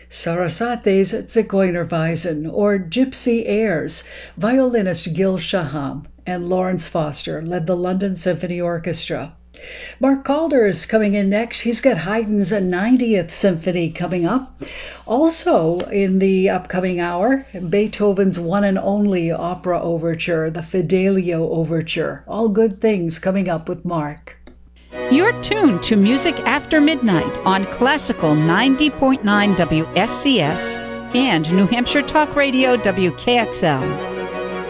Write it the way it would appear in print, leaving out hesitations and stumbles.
Sarasate's Zigeunerweisen, or Gypsy Airs. Violinist Gil Shaham and Lawrence Foster led the London Symphony Orchestra. Mark Calder is coming in next. He's got Haydn's 90th Symphony coming up. Also in the upcoming hour, Beethoven's one and only opera overture, the Fidelio Overture. All good things coming up with Mark. You're tuned to Music After Midnight on Classical 90.9 WSCS and New Hampshire Talk Radio WKXL.